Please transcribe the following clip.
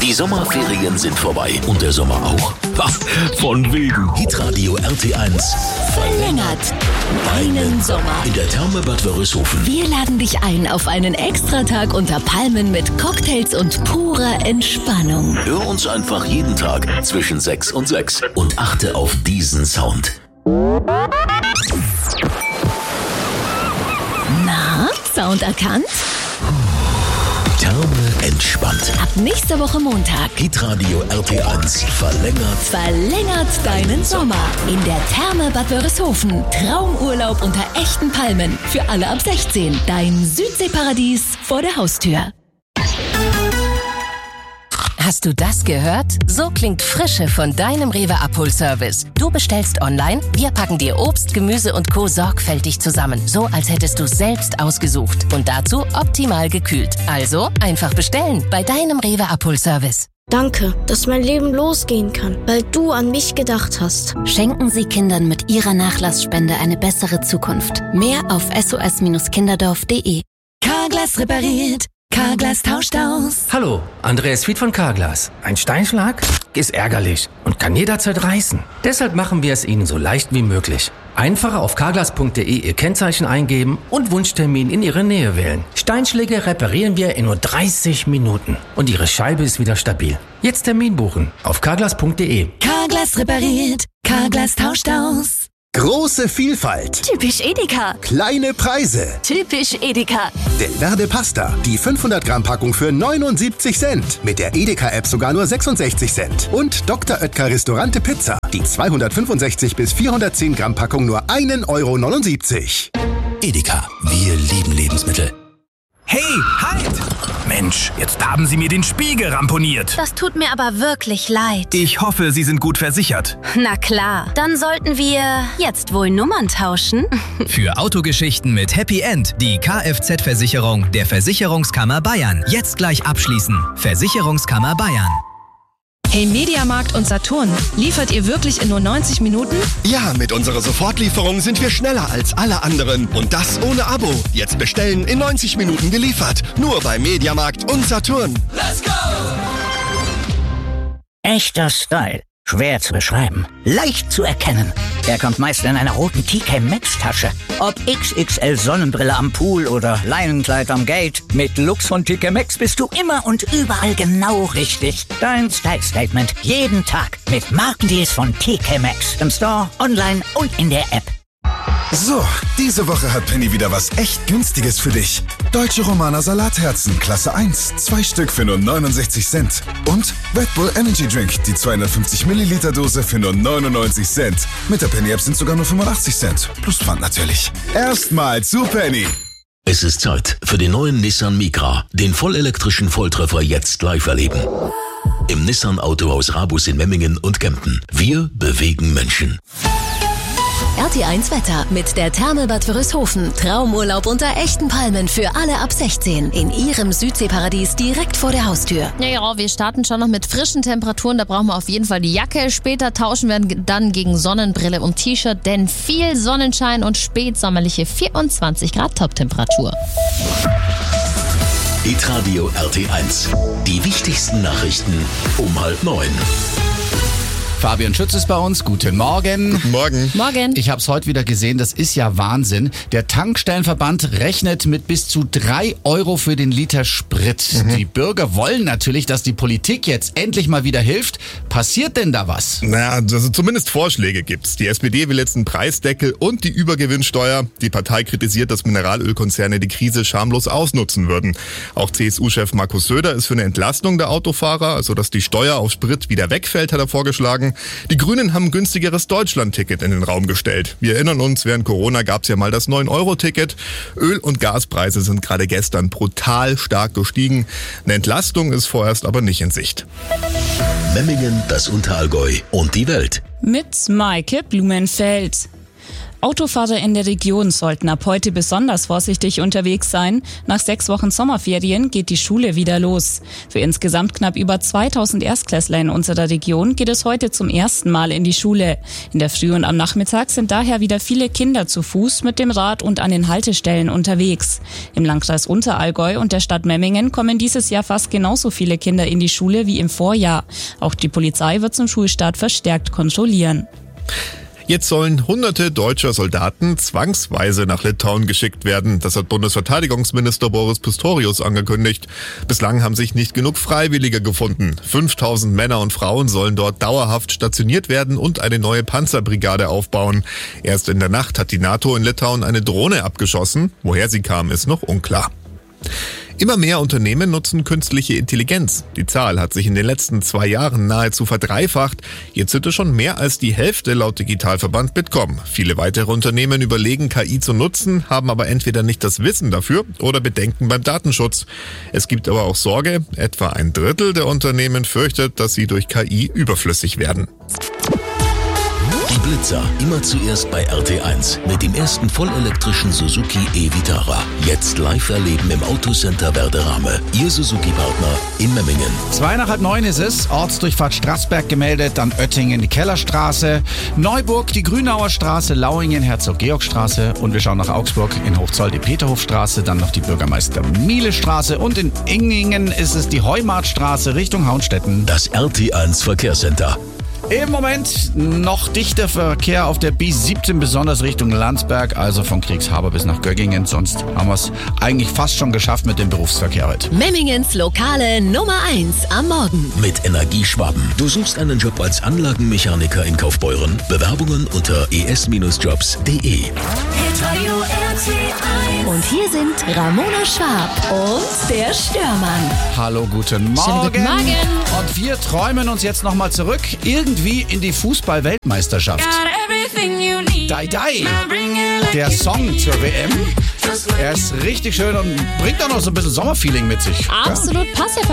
Die Sommerferien sind vorbei und der Sommer auch. Von wegen. Hitradio RT1 verlängert deinen Sommer in der Therme Bad Wörishofen. Wir laden dich ein auf einen Extratag unter Palmen mit Cocktails und purer Entspannung. Hör uns einfach jeden Tag zwischen 6 und 6 und achte auf diesen Sound. Na, Sound erkannt? Therme entspannt. Ab nächster Woche Montag. Hitradio RT1 verlängert deinen Sommer in der Therme Bad Wörishofen. Traumurlaub unter echten Palmen. Für alle ab 16. Dein Südseeparadies vor der Haustür. Hast du das gehört? So klingt Frische von deinem Rewe-Abholservice. Du bestellst online, wir packen dir Obst, Gemüse und Co. sorgfältig zusammen. So, als hättest du es selbst ausgesucht. Und dazu optimal gekühlt. Also einfach bestellen bei deinem Rewe-Abholservice. Danke, dass mein Leben losgehen kann, weil du an mich gedacht hast. Schenken Sie Kindern mit Ihrer Nachlassspende eine bessere Zukunft. Mehr auf sos-kinderdorf.de. Carglass repariert. Carglass tauscht aus. Hallo, Andreas Fied von Carglass. Ein Steinschlag ist ärgerlich und kann jederzeit reißen. Deshalb machen wir es Ihnen so leicht wie möglich. Einfach auf carglass.de Ihr Kennzeichen eingeben und Wunschtermin in Ihre Nähe wählen. Steinschläge reparieren wir in nur 30 Minuten und Ihre Scheibe ist wieder stabil. Jetzt Termin buchen auf carglass.de. Carglass repariert. Carglass tauscht aus. Große Vielfalt. Typisch Edeka. Kleine Preise. Typisch Edeka. Del Verde Pasta. Die 500 Gramm Packung für 79 Cent. Mit der Edeka-App sogar nur 66 Cent. Und Dr. Oetker Restaurante Pizza. Die 265 bis 410 Gramm Packung nur 1,79 €. Edeka, wir lieben Lebensmittel. Hey, halt! Mensch, jetzt haben Sie mir den Spiegel ramponiert. Das tut mir aber wirklich leid. Ich hoffe, Sie sind gut versichert. Na klar, dann sollten wir jetzt wohl Nummern tauschen. Für Autogeschichten mit Happy End die Kfz-Versicherung der Versicherungskammer Bayern. Jetzt gleich abschließen. Versicherungskammer Bayern. Hey Mediamarkt und Saturn, liefert ihr wirklich in nur 90 Minuten? Ja, mit unserer Sofortlieferung sind wir schneller als alle anderen. Und das ohne Abo. Jetzt bestellen, in 90 Minuten geliefert. Nur bei Mediamarkt und Saturn. Let's go! Echter Style. Schwer zu beschreiben. Leicht zu erkennen. Er kommt meist in einer roten TK Maxx Tasche. Ob XXL Sonnenbrille am Pool oder Leinenkleid am Gate. Mit Lux von TK Maxx bist du immer und überall genau richtig. Dein Style Statement. Jeden Tag. Mit Markendeals von TK Maxx. Im Store, online und in der App. So, diese Woche hat Penny wieder was echt Günstiges für dich. Deutsche Romaner Salatherzen, Klasse 1, 2 Stück für nur 69 Cent. Und Red Bull Energy Drink, die 250 Milliliter Dose für nur 99 Cent. Mit der Penny App sind sogar nur 85 Cent. Plus Pfand natürlich. Erstmal zu Penny. Es ist Zeit für den neuen Nissan Micra, den vollelektrischen Volltreffer jetzt live erleben. Im Nissan Autohaus Rabus in Memmingen und Kempten. Wir bewegen Menschen. RT1 Wetter mit der Therme Bad Wörishofen. Traumurlaub unter echten Palmen für alle ab 16. In Ihrem Südseeparadies direkt vor der Haustür. Ja, wir starten schon noch mit frischen Temperaturen. Da brauchen wir auf jeden Fall die Jacke. Später tauschen wir dann gegen Sonnenbrille und T-Shirt, denn viel Sonnenschein und spätsommerliche 24 Grad Toptemperatur. Hitradio RT1. Die wichtigsten Nachrichten um 8:30. Fabian Schütz ist bei uns. Guten Morgen. Guten Morgen. Morgen. Ich habe es heute wieder gesehen, das ist ja Wahnsinn. Der Tankstellenverband rechnet mit bis zu 3 € für den Liter Sprit. Die Bürger wollen natürlich, dass die Politik jetzt endlich mal wieder hilft. Passiert denn da was? Naja, also zumindest Vorschläge gibt's. Die SPD will jetzt einen Preisdeckel und die Übergewinnsteuer. Die Partei kritisiert, dass Mineralölkonzerne die Krise schamlos ausnutzen würden. Auch CSU-Chef Markus Söder ist für eine Entlastung der Autofahrer, also dass die Steuer auf Sprit wieder wegfällt, hat er vorgeschlagen. Die Grünen haben ein günstigeres Deutschland-Ticket in den Raum gestellt. Wir erinnern uns, während Corona gab's ja mal das 9-Euro-Ticket. Öl- und Gaspreise sind gerade gestern brutal stark gestiegen. Eine Entlastung ist vorerst aber nicht in Sicht. Memmingen, das Unterallgäu und die Welt. Mit Maike Blumenfeld. Autofahrer in der Region sollten ab heute besonders vorsichtig unterwegs sein. Nach 6 Wochen Sommerferien geht die Schule wieder los. Für insgesamt knapp über 2000 Erstklässler in unserer Region geht es heute zum ersten Mal in die Schule. In der Früh und am Nachmittag sind daher wieder viele Kinder zu Fuß, mit dem Rad und an den Haltestellen unterwegs. Im Landkreis Unterallgäu und der Stadt Memmingen kommen dieses Jahr fast genauso viele Kinder in die Schule wie im Vorjahr. Auch die Polizei wird zum Schulstart verstärkt kontrollieren. Jetzt sollen hunderte deutscher Soldaten zwangsweise nach Litauen geschickt werden. Das hat Bundesverteidigungsminister Boris Pistorius angekündigt. Bislang haben sich nicht genug Freiwillige gefunden. 5000 Männer und Frauen sollen dort dauerhaft stationiert werden und eine neue Panzerbrigade aufbauen. Erst in der Nacht hat die NATO in Litauen eine Drohne abgeschossen. Woher sie kam, ist noch unklar. Immer mehr Unternehmen nutzen künstliche Intelligenz. Die Zahl hat sich in den letzten 2 Jahren nahezu verdreifacht. Jetzt sind es schon mehr als die Hälfte laut Digitalverband Bitkom. Viele weitere Unternehmen überlegen, KI zu nutzen, haben aber entweder nicht das Wissen dafür oder Bedenken beim Datenschutz. Es gibt aber auch Sorge. Etwa 1/3 der Unternehmen fürchtet, dass sie durch KI überflüssig werden. Die Blitzer immer zuerst bei RT1 mit dem ersten vollelektrischen Suzuki e-Vitara. Jetzt live erleben im Autocenter Werderame. Ihr Suzuki-Partner in Memmingen. 8:45 ist es. Ortsdurchfahrt Straßberg gemeldet, dann Oettingen die Kellerstraße, Neuburg die Grünauer Straße, Lauingen Herzog-Georg-Straße und wir schauen nach Augsburg in Hochzoll die Peterhofstraße, dann noch die Bürgermeister-Miele-Straße und in Ingingen ist es die Heumartstraße Richtung Haunstetten. Das RT1 Verkehrscenter. Im Moment noch dichter Verkehr auf der B17, besonders Richtung Landsberg, also von Kriegshaber bis nach Göggingen. Sonst haben wir es eigentlich fast schon geschafft mit dem Berufsverkehr heute. Memmingens lokale Nummer 1 am Morgen. Mit Energieschwaben. Du suchst einen Job als Anlagenmechaniker in Kaufbeuren? Bewerbungen unter es-jobs.de. Und hier sind Ramona Schwab und der Störmann. Hallo, guten Morgen. Schönen guten Morgen. Und wir träumen uns jetzt nochmal zurück, irgendwie in die Fußball-Weltmeisterschaft. Dai Dai, der Song zur WM. Er ist richtig schön und bringt auch noch so ein bisschen Sommerfeeling mit sich. Absolut, passt ja